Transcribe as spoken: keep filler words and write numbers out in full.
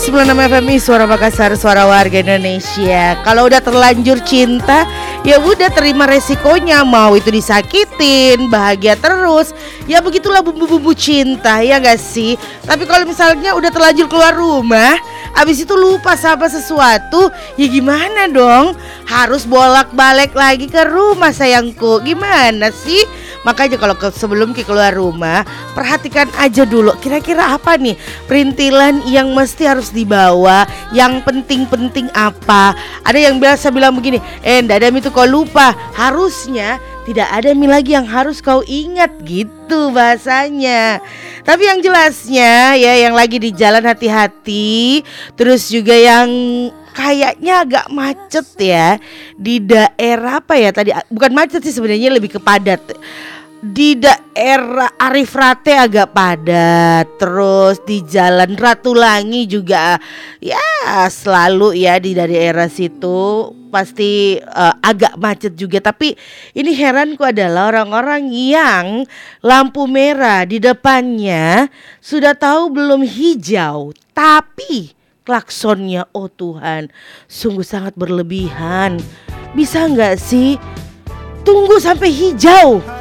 seratus sembilan puluh enam F M I Suara Makassar, suara warga Indonesia. Kalau udah terlanjur cinta, ya udah terima resikonya. Mau itu disakitin, bahagia terus, ya begitulah bumbu-bumbu cinta, ya gak sih? Tapi kalau misalnya udah terlanjur keluar rumah, abis itu lupa sama sesuatu, ya gimana dong? Harus bolak-balik lagi ke rumah sayangku. Gimana sih? Makanya kalau ke, sebelum ke keluar rumah, perhatikan aja dulu kira-kira apa nih perintilan yang mesti harus dibawa, yang penting-penting apa. Ada yang biasa bilang begini, eh Dadam itu kau lupa. Harusnya tidak ada mi lagi yang harus kau ingat gitu bahasanya. Tapi yang jelasnya ya, yang lagi di jalan hati-hati. Terus juga yang kayaknya agak macet ya di daerah apa ya tadi, bukan macet sih sebenarnya, lebih ke padat. Di daerah Arif Rate agak padat. Terus di jalan Ratulangi juga ya selalu ya di daerah situ pasti uh, agak macet juga. Tapi ini heranku adalah orang-orang yang lampu merah di depannya sudah tahu belum hijau, tapi klaksonnya, oh Tuhan, sungguh sangat berlebihan. Bisa nggak sih tunggu sampai hijau